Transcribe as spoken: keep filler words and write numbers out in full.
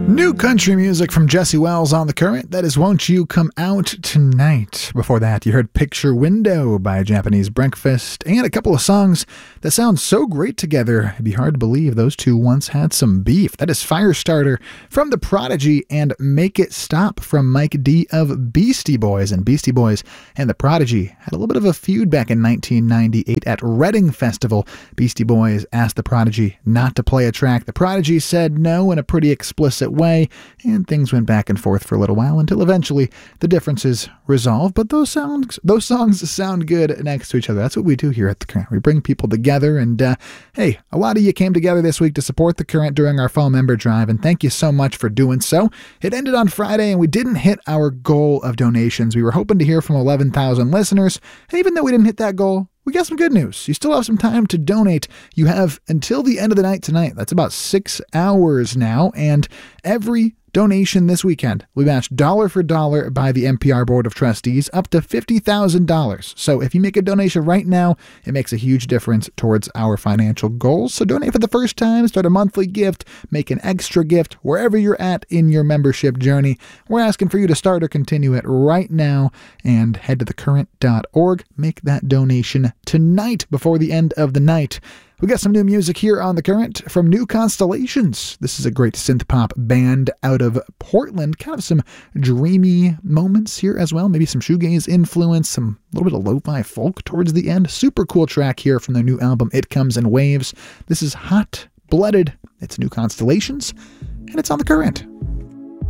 New country music from Jesse Wells on The Current. That is Won't You Come Out Tonight. Before that, you heard Picture Window by Japanese Breakfast and a couple of songs that sound so great together. It'd be hard to believe those two once had some beef. That is Firestarter from The Prodigy and Make It Stop from Mike D of Beastie Boys. And Beastie Boys and The Prodigy had a little bit of a feud back in nineteen ninety-eight at Reading Festival. Beastie Boys asked The Prodigy not to play a track. The Prodigy said no in a pretty explicit way, and things went back and forth for a little while until eventually the differences resolved. But those songs, those songs sound good next to each other. That's what we do here at The Current. We bring people together, and uh, hey, a lot of you came together this week to support The Current during our fall member drive, and thank you so much for doing so. It ended on Friday, and we didn't hit our goal of donations. We were hoping to hear from eleven thousand listeners, and even though we didn't hit that goal, we got some good news. You still have some time to donate. You have until the end of the night tonight. That's about six hours now. And every donation this weekend will be matched dollar for dollar by the N P R Board of Trustees up to fifty thousand dollars. So if you make a donation right now, it makes a huge difference towards our financial goals. So donate for the first time, start a monthly gift, make an extra gift wherever you're at in your membership journey. We're asking for you to start or continue it right now and head to the current dot org. Make that donation tonight before the end of the night. We got some new music here on The Current from New Constellations. This is a great synth pop band out of Portland. Kind of some dreamy moments here as well. Maybe some shoegaze influence, some little bit of lo-fi folk towards the end. Super cool track here from their new album, It Comes in Waves. This is Hot Blooded. It's New Constellations, and it's on The Current.